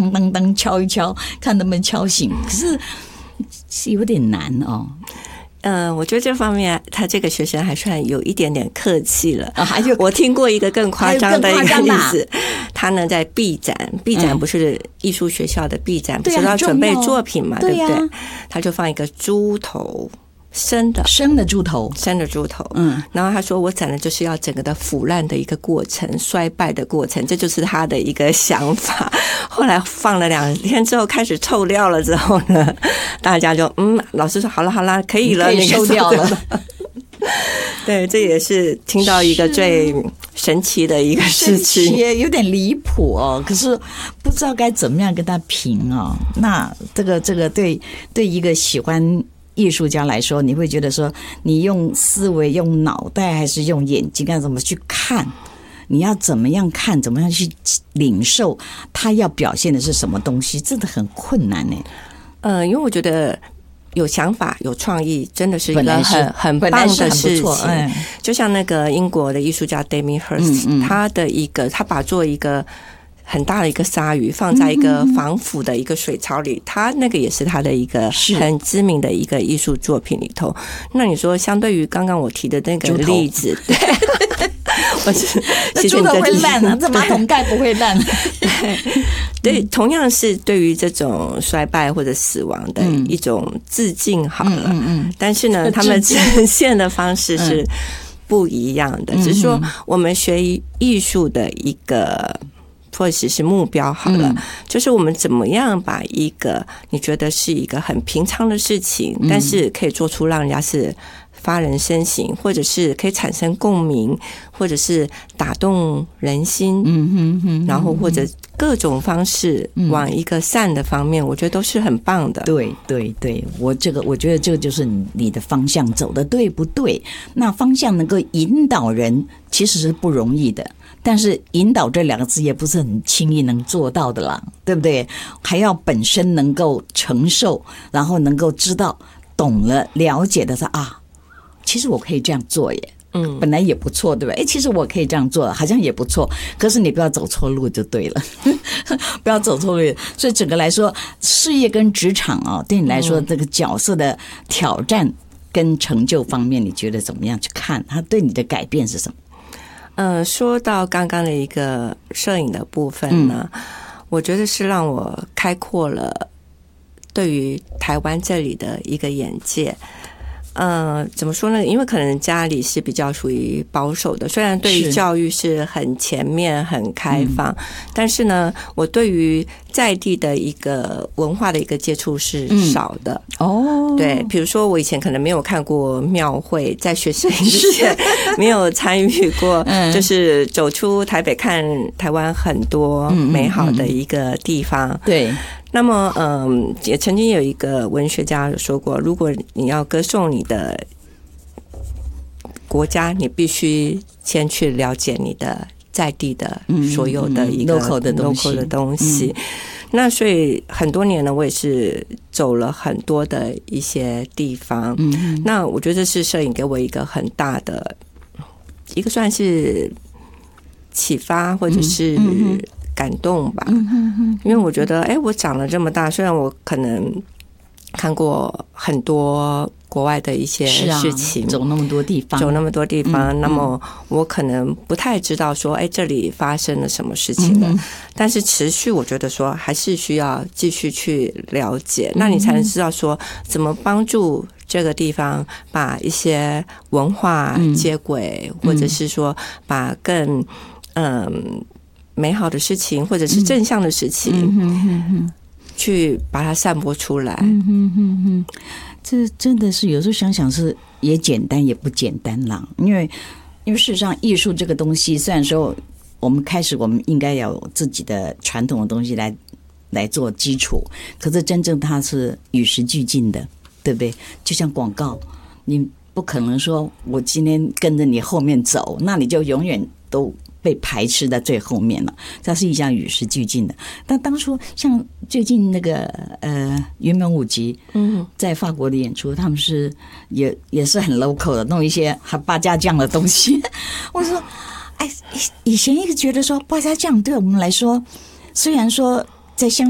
当当当敲一敲，看能不能敲醒，可是有点难哦。 我觉得这方面他这个学生还算有一点点客气了。我听过一个更夸张的一个例子，他呢在毕展不是艺术学校的毕展，不是要准备作品嘛，对不对？他就放一个猪头。生的猪头，然后他说我展的就是要整个的腐烂的一个过程，衰败的过程，这就是他的一个想法。后来放了2天之后开始臭掉了之后呢，大家就老师说好了可以了， 可以收掉了。 对，这也是听到一个最神奇的一个事情， 有点离谱哦。可是不知道该怎么样跟他评哦。那这个对一个喜欢艺术家来说，你会觉得说，你用思维、用脑袋，还是用眼睛，该怎么去看？你要怎么样看？怎么样去领受他要表现的是什么东西？真的很困难呢。 因为我觉得有想法、有创意，真的是一个很棒的事情。就像那个英国的艺术家 Damien Hirst，他把做一个很大的一个鲨鱼放在一个防腐的一个水槽里，他那个也是他的一个很知名的一个艺术作品里头。那你说，相对于刚刚我提的那个例子，对， 那猪头会烂啊，这马桶盖不会烂。 对，同样是对于这种衰败或者死亡的一种致敬好了，但是呢，他们呈现的方式是不一样的。只是说，我们学艺术的一个或者是目标好了，就是我们怎么样把一个你觉得是一个很平常的事情，但是可以做出让人家是发人深省，或者是可以产生共鸣，或者是打动人心，然后或者各种方式往一个善的方面，我觉得都是很棒的。 对，我觉得这个就是你的方向走的对不对？那方向能够引导人，其实是不容易的。但是引导这2个字也不是很轻易能做到的啦，对不对？还要本身能够承受，然后能够知道、懂了、了解的说其实我可以这样做耶，本来也不错，对吧？其实我可以这样做，好像也不错。可是你不要走错路就对了，不要走错路。所以整个来说，事业跟职场对你来说，这个角色的挑战跟成就方面，你觉得怎么样去看？它对你的改变是什么？ 说到刚刚的一个摄影的部分呢，我觉得是让我开阔了对于台湾这里的一个眼界。怎么说呢？因为可能家里是比较属于保守的，虽然对于教育是很前面、很开放，但是呢，我对于在地的一个文化的一个接触是少的。对，比如说我以前可能没有看过庙会，在学摄影之前没有参与过，就是走出台北看台湾很多美好的一个地方。 对。 那么，也曾经有一个文学家有说过，如果你要歌颂你的国家，你必须先去了解你的在地的所有的一个 local 的东西。 那所以很多年呢，我也是走了很多的一些地方。那我觉得这是摄影给我一个很大的一个算是启发，或者是感动吧，因为我觉得，我长了这么大，虽然我可能看过很多国外的一些事情， 走那么多地方， 那么我可能不太知道说，这里发生了什么事情了，但是持续我觉得说还是需要继续去了解，那你才能知道说怎么帮助这个地方把一些文化接轨，或者是说把更美好的事情或者是正向的事情去把它散播出来。 这真的是有时候想想是也简单也不简单啦，因为事实上艺术这个东西，虽然说我们应该要有自己的传统的东西来做基础，可是真正它是与时俱进的，对不对？就像广告，你不可能说我今天跟着你后面走，那你就永远都被排斥在最后面了，它是一项与时俱进的。但当初像最近那个云门舞集，在法国的演出，他们是也是很 local 的，弄一些八家将的东西。我说，以前一直觉得说八家将对我们来说，虽然说在乡